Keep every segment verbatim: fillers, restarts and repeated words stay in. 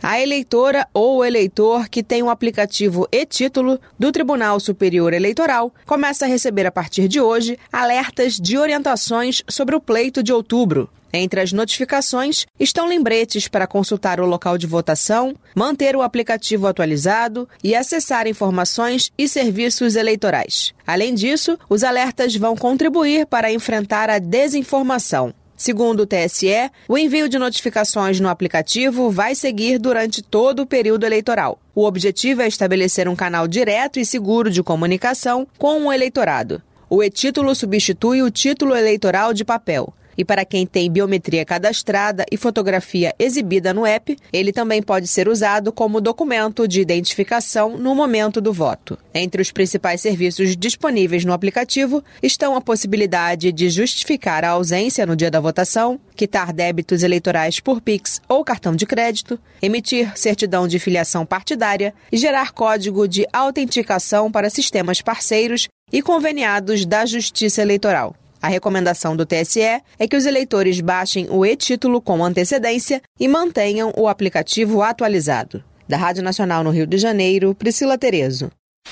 A eleitora ou o eleitor que tem o aplicativo e-Título do Tribunal Superior Eleitoral começa a receber a partir de hoje alertas de orientações sobre o pleito de outubro. Entre as notificações estão lembretes para consultar o local de votação, manter o aplicativo atualizado e acessar informações e serviços eleitorais. Além disso, os alertas vão contribuir para enfrentar a desinformação. Segundo o T S E, o envio de notificações no aplicativo vai seguir durante todo o período eleitoral. O objetivo é estabelecer um canal direto e seguro de comunicação com o eleitorado. O e-Título substitui o título eleitoral de papel. E para quem tem biometria cadastrada e fotografia exibida no app, ele também pode ser usado como documento de identificação no momento do voto. Entre os principais serviços disponíveis no aplicativo estão a possibilidade de justificar a ausência no dia da votação, quitar débitos eleitorais por Pix ou cartão de crédito, emitir certidão de filiação partidária e gerar código de autenticação para sistemas parceiros e conveniados da Justiça Eleitoral. A recomendação do T S E é que os eleitores baixem o e-Título com antecedência e mantenham o aplicativo atualizado. Da Rádio Nacional no Rio de Janeiro, Priscila Terezo.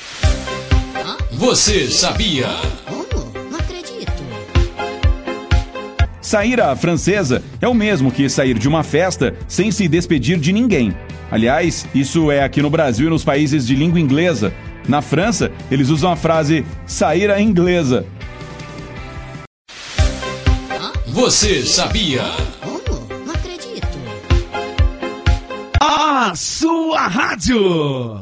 Você sabia? Como? Não acredito. Sair à francesa é o mesmo que sair de uma festa sem se despedir de ninguém. Aliás, isso é aqui no Brasil e nos países de língua inglesa. Na França, eles usam a frase sair à inglesa. Você sabia? Como? Não acredito. A sua rádio.